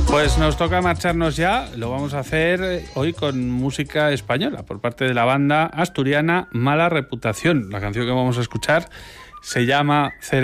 Pues nos toca marcharnos ya. Lo vamos a hacer hoy con música española por parte de la banda asturiana Mala Reputación. La canción que vamos a escuchar se llama